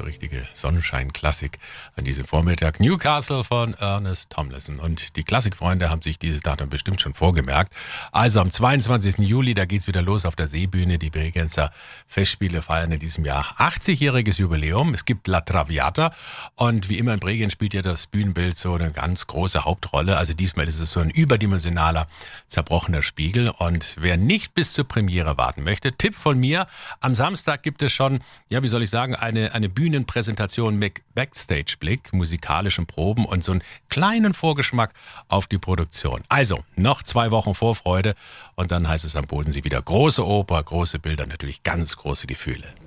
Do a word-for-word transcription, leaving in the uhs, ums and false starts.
so richtige Sonnenschein-Klassik an diesem Vormittag. Newcastle von Ernest Tomlinson. Und die Klassikfreunde haben sich dieses Datum bestimmt schon vorgemerkt. Also am zweiundzwanzigsten Juli, da geht's wieder los auf der Seebühne. Die Bregenzer Festspiele feiern in diesem Jahr achtzigjähriges Jubiläum. Es gibt La Traviata. Und wie immer in Bregenz spielt ja das Bühnenbild so eine ganz große Hauptrolle. Also diesmal ist es so ein überdimensionaler, zerbrochener Spiegel. Und wer nicht bis zur Premiere warten möchte, Tipp von mir, am Samstag gibt es schon, ja, wie soll ich sagen, eine, eine Bühnenpräsentation mit Backstage-Blick, musikalischen Proben und so einen kleinen Vorgeschmack auf die Produktion. Also, noch zwei Wochen Vorfreude und dann heißt es am Bodensee wieder große Oper, große Bilder, natürlich ganz große Gefühle.